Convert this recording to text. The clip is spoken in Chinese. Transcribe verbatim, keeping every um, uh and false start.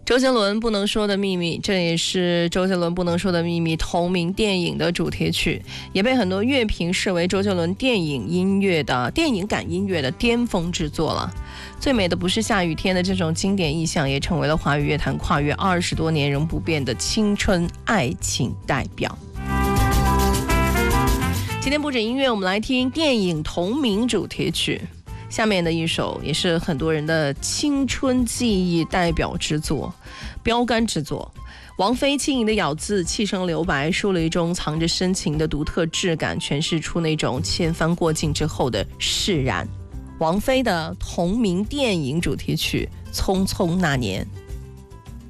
周杰伦不能说的秘密，这也是周杰伦不能说的秘密同名电影的主题曲，也被很多乐评视为周杰伦电影音乐的电影感音乐的巅峰之作了。最美的不是下雨天的这种经典意象，也成为了华语乐坛跨越二十多年仍不变的青春爱情代表。今天不止音乐，我们来听电影同名主题曲。下面的一首也是很多人的青春记忆代表之作，标杆之作。王菲轻盈的咬字，气声留白，书里中藏着深情的独特质感，诠释出那种千帆过尽之后的释然。王菲的同名电影主题曲《匆匆那年》。